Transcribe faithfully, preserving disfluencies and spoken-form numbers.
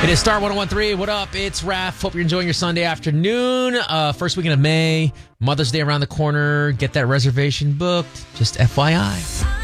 It is Star one oh one three. What up? It's Raph. Hope you're enjoying your Sunday afternoon. Uh, first weekend of May. Mother's Day around the corner. Get that reservation booked. Just F Y I.